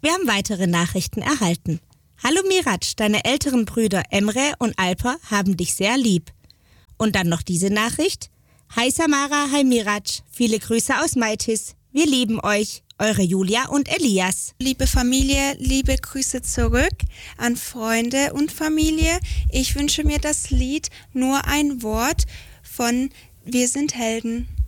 Wir haben weitere Nachrichten erhalten. Hallo Mirac, deine älteren Brüder Emre und Alper haben dich sehr lieb. Und dann noch diese Nachricht. Hi Samara, hi Mirac, viele Grüße aus Maitis. Wir lieben euch, eure Julia und Elias. Liebe Familie, liebe Grüße zurück an Freunde und Familie. Ich wünsche mir das Lied Nur ein Wort von Wir sind Helden.